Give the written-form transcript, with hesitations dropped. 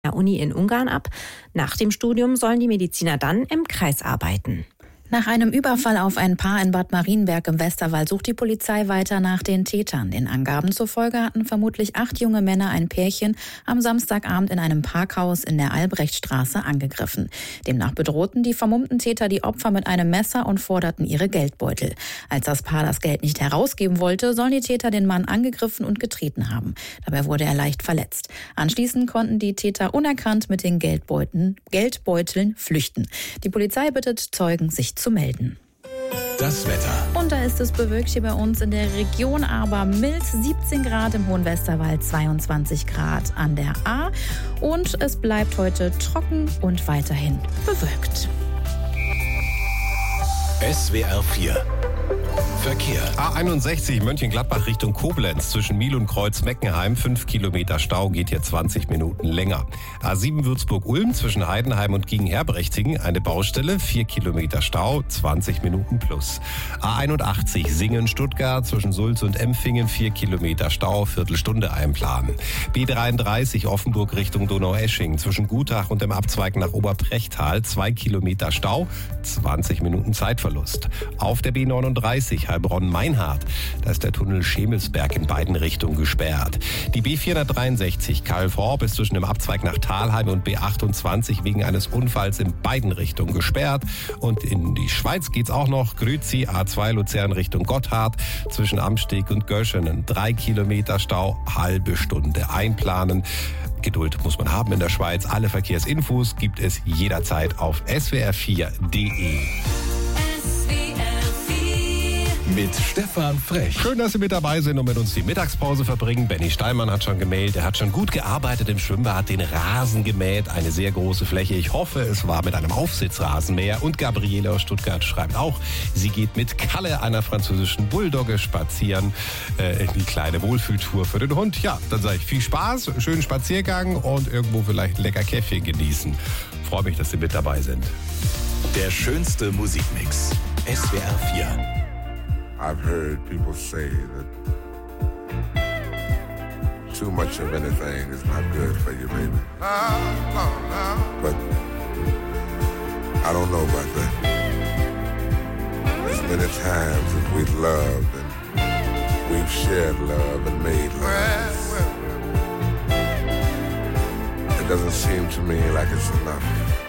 der Uni in Ungarn ab. Nach dem Studium sollen die Mediziner dann im Kreis arbeiten. Nach einem Überfall auf ein Paar in Bad Marienberg im Westerwald sucht die Polizei weiter nach den Tätern. Den Angaben zufolge hatten vermutlich 8 junge Männer ein Pärchen am Samstagabend in einem Parkhaus in der Albrechtstraße angegriffen. Demnach bedrohten die vermummten Täter die Opfer mit einem Messer und forderten ihre Geldbeutel. Als das Paar das Geld nicht herausgeben wollte, sollen die Täter den Mann angegriffen und getreten haben. Dabei wurde er leicht verletzt. Anschließend konnten die Täter unerkannt mit den Geldbeuteln flüchten. Die Polizei bittet Zeugen, sich zu melden. Das Wetter. Und da ist es bewölkt hier bei uns in der Region, aber mild, 17 Grad im Hohen Westerwald, 22 Grad an der A. Und es bleibt heute trocken und weiterhin bewölkt. SWR 4 Verkehr. A61 Mönchengladbach Richtung Koblenz zwischen Miel und Kreuz-Meckenheim. 5 Kilometer Stau, geht hier 20 Minuten länger. A7 Würzburg-Ulm zwischen Heidenheim und Gießen-Herbrechting. Eine Baustelle, 4 Kilometer Stau, 20 Minuten plus. A81 Singen-Stuttgart zwischen Sulz und Empfingen. 4 Kilometer Stau, Viertelstunde einplanen. B33 Offenburg Richtung Donaueschingen zwischen Gutach und dem Abzweig nach Oberbrechtal. 2 Kilometer Stau, 20 Minuten Zeitverlust. Auf der B39 Heilbronn-Meinhardt, da ist der Tunnel Schemelsberg in beiden Richtungen gesperrt. Die B463 Kalf-Horb ist zwischen dem Abzweig nach Thalheim und B28 wegen eines Unfalls in beiden Richtungen gesperrt. Und in die Schweiz geht's auch noch. Grüzi, A2 Luzern Richtung Gotthard zwischen Amsteg und Göschenen. 3 Kilometer Stau, halbe Stunde einplanen. Geduld muss man haben in der Schweiz. Alle Verkehrsinfos gibt es jederzeit auf swr4.de. Mit Stefan Frech. Schön, dass Sie mit dabei sind und mit uns die Mittagspause verbringen. Benny Steinmann hat schon gemeldet, er hat schon gut gearbeitet im Schwimmbad, den Rasen gemäht, eine sehr große Fläche. Ich hoffe, es war mit einem Aufsitzrasenmäher. Und Gabriele aus Stuttgart schreibt auch, sie geht mit Kalle, einer französischen Bulldogge, spazieren. Die kleine Wohlfühltour für den Hund. Ja, dann sage ich viel Spaß, schönen Spaziergang und irgendwo vielleicht ein lecker Käffchen genießen. Freue mich, dass Sie mit dabei sind. Der schönste Musikmix. SWR 4. I've heard people say that too much of anything is not good for you, baby. But I don't know about that. As many times as we've loved and we've shared love and made love, it doesn't seem to me like it's enough.